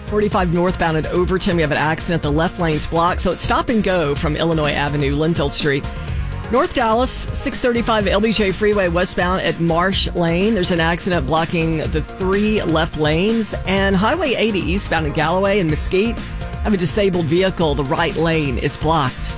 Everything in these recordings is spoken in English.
45 northbound at Overton. We have an accident. The left lane's blocked, so it's stop and go from Illinois Avenue, Linfield Street. North Dallas, 635 LBJ Freeway westbound at Marsh Lane. There's an accident blocking the 3 left lanes. And Highway 80 eastbound at Galloway and Mesquite have a disabled vehicle. The right lane is blocked.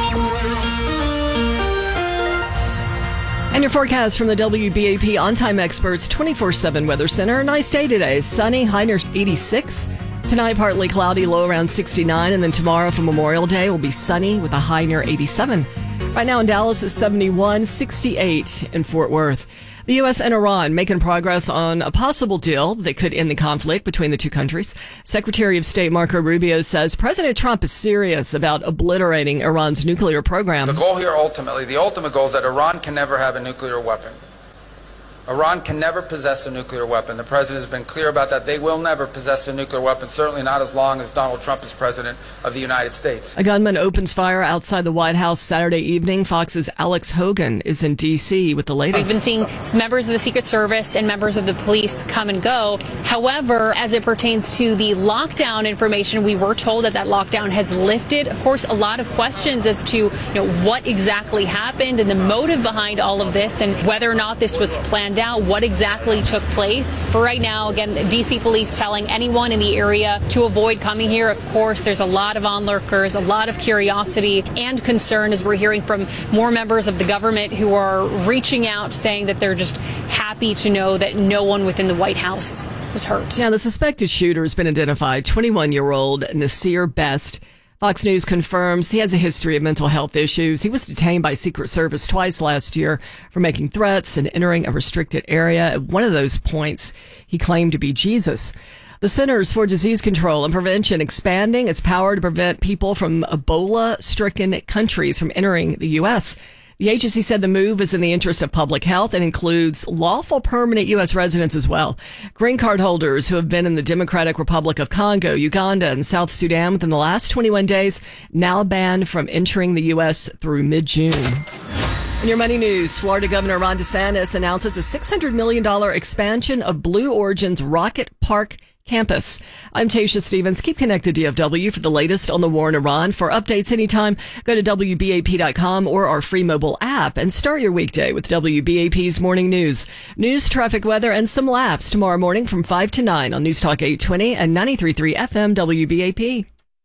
And your forecast from the WBAP On-Time Experts 24/7 Weather Center. Nice day today. Sunny, high near 86. Tonight, partly cloudy, low around 69. And then tomorrow for Memorial Day will be sunny with a high near 87. Right now in Dallas, it's 71, 68 in Fort Worth. The U.S. and Iran making progress on a possible deal that could end the conflict between the two countries. Secretary of State Marco Rubio says President Trump is serious about obliterating Iran's nuclear program. The goal here the ultimate goal is that Iran can never have a nuclear weapon. Iran can never possess a nuclear weapon. The president has been clear about that. They will never possess a nuclear weapon, certainly not as long as Donald Trump is president of the United States. A gunman opens fire outside the White House Saturday evening. Fox's Alex Hogan is in D.C. with the latest. We've been seeing members of the Secret Service and members of the police come and go. However, as it pertains to the lockdown information, we were told that lockdown has lifted. Of course, a lot of questions as to what exactly happened and the motive behind all of this and whether or not this was planned out, what exactly took place. For right now, again, D.C. police telling anyone in the area to avoid coming here. Of course, there's a lot of onlookers, a lot of curiosity and concern as we're hearing from more members of the government who are reaching out saying that they're just happy to know that no one within the White House was hurt. Now, the suspected shooter has been identified, 21-year-old Nasir Best. Fox News confirms he has a history of mental health issues. He was detained by Secret Service twice last year for making threats and entering a restricted area. At one of those points, he claimed to be Jesus. The Centers for Disease Control and Prevention expanding its power to prevent people from Ebola-stricken countries from entering the U.S. The agency said the move is in the interest of public health and includes lawful permanent U.S. residents as well. Green card holders who have been in the Democratic Republic of Congo, Uganda, and South Sudan within the last 21 days now banned from entering the U.S. through mid-June. In your money news, Florida Governor Ron DeSantis announces a $600 million expansion of Blue Origin's Rocket Park campus. I'm Tasha Stevens. Keep connected to DFW for the latest on the war in Iran. For updates anytime, go to WBAP.com or our free mobile app and start your weekday with WBAP's Morning News. News, traffic, weather, and some laughs tomorrow morning from 5 to 9 on News Talk 820 and 93.3 FM WBAP.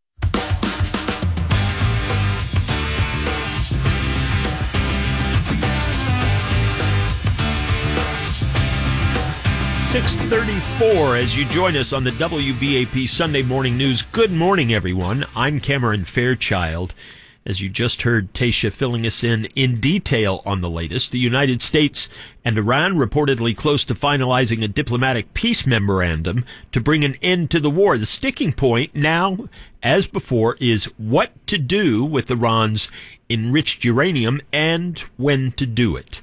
.34 as you join us on the WBAP Sunday Morning News. Good morning, everyone. I'm Cameron Fairchild. As you just heard Tasha filling us in detail on the latest, the United States and Iran reportedly close to finalizing a diplomatic peace memorandum to bring an end to the war. The sticking point now, as before, is what to do with Iran's enriched uranium and when to do it.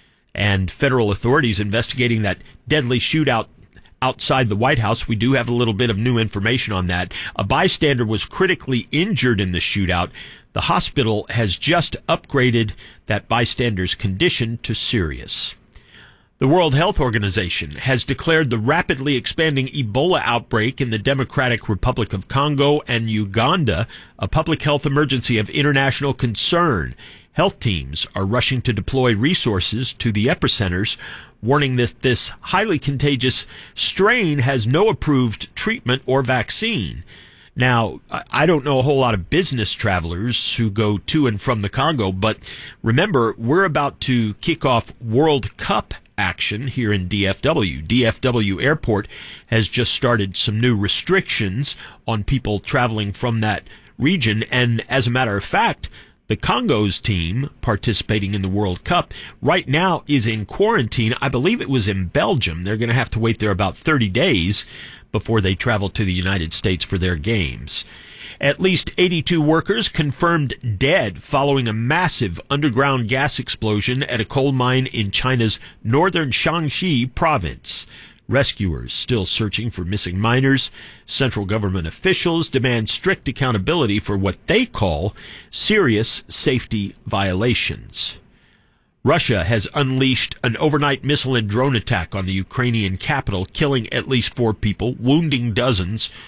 And federal authorities investigating that deadly shootout outside the White House. We do have a little bit of new information on that. A bystander was critically injured in the shootout. The hospital has just upgraded that bystander's condition to serious. The World Health Organization has declared the rapidly expanding Ebola outbreak in the Democratic Republic of Congo and Uganda a public health emergency of international concern. Health teams are rushing to deploy resources to the epicenters, warning that this highly contagious strain has no approved treatment or vaccine. Now, I don't know a whole lot of business travelers who go to and from the Congo, but remember, we're about to kick off World Cup action here in DFW. DFW Airport has just started some new restrictions on people traveling from that region, and as a matter of fact, the Congo's team participating in the World Cup right now is in quarantine. I believe it was in Belgium. They're going to have to wait there about 30 days before they travel to the United States for their games. At least 82 workers confirmed dead following a massive underground gas explosion at a coal mine in China's northern Shaanxi province. Rescuers still searching for missing miners. Central government officials demand strict accountability for what they call serious safety violations. Russia has unleashed an overnight missile and drone attack on the Ukrainian capital, killing at least 4 people, wounding dozens.